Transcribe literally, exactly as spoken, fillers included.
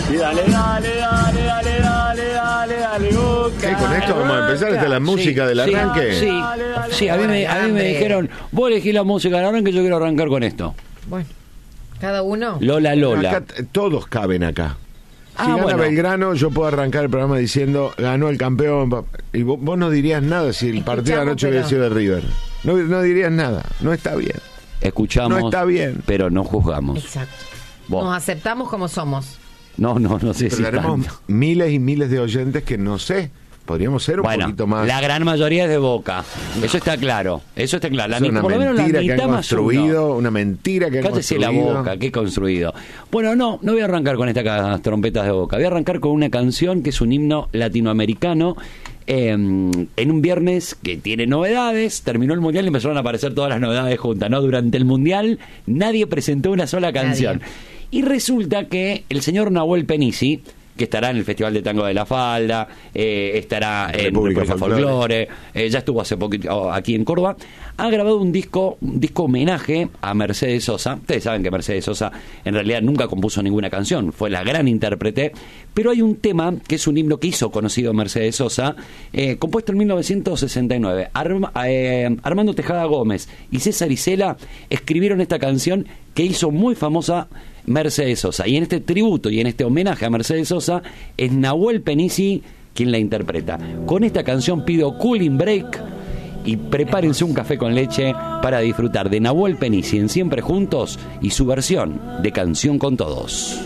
Y dale, dale, dale, dale, dale, dale, dale, Boca. ¿Qué, con esto vamos a empezar? ¿Esta es la música Sí, del sí, arranque? Sí, sí, a mí, me, a mí me dijeron, vos elegís la música del arranque, yo quiero arrancar con esto. Bueno, cada uno. Lola Lola. Acá, t- todos caben acá. Si Ah, gana bueno. Belgrano, yo puedo arrancar el programa diciendo ganó el campeón. pa- Y vos, vos no dirías nada si el partido de Escuchamos, anoche hubiera pero- sido de River. No, no dirías nada. No está bien. Escuchamos, No está bien. pero no juzgamos. Exacto. Vos. Nos aceptamos como somos. No, no, no sé Pero si tenemos tanto. miles y miles de oyentes que no sé. Podríamos ser un Bueno, poquito más. la gran mayoría es de Boca. Eso está claro. Eso está claro. La Es mi- una por lo menos la mentira que mitad han más uno. construido. Una mentira que han Cállese la construido. boca, qué construido. Bueno, no, no voy a arrancar con estas trompetas de Boca. Voy a arrancar con una canción que es un himno latinoamericano. Eh, en un viernes que tiene novedades, terminó el mundial y empezaron a aparecer todas las novedades juntas, ¿no? Durante el mundial nadie presentó una sola canción. Nadie. Y resulta que el señor Nahuel Penisi, que estará en el Festival de Tango de la Falda, eh, estará en República República Folclore. Folclore, eh, ya estuvo hace poquito aquí en Córdoba, ha grabado un disco, un disco homenaje a Mercedes Sosa. Ustedes saben que Mercedes Sosa en realidad nunca compuso ninguna canción, fue la gran intérprete, pero hay un tema que es un himno que hizo conocido Mercedes Sosa, eh, compuesto en mil novecientos sesenta y nueve. Arma- eh, Armando Tejada Gómez y César Isela escribieron esta canción que hizo muy famosa Mercedes Sosa. Y en este tributo y en este homenaje a Mercedes Sosa es Nahuel Penisi quien la interpreta. Con esta canción pido Cooling Break y prepárense un café con leche para disfrutar de Nahuel Penisi en Siempre Juntos y su versión de Canción con Todos.